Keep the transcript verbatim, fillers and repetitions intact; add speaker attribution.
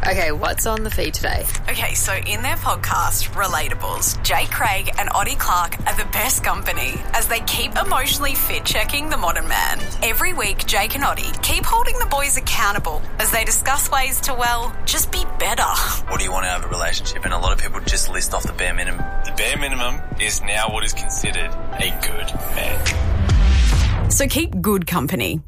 Speaker 1: Okay, what's on the feed today?
Speaker 2: Okay, so in their podcast, Relatables, Jake Craig and Oddie Clark are the best company as they keep emotionally fit-checking the modern man. Every week, Jake and Oddie keep holding the boys accountable as they discuss ways to, well, just be better.
Speaker 3: What do you want out of a relationship? And a lot of people just list off the bare minimum.
Speaker 4: The bare minimum is now what is considered a good man.
Speaker 2: So keep good company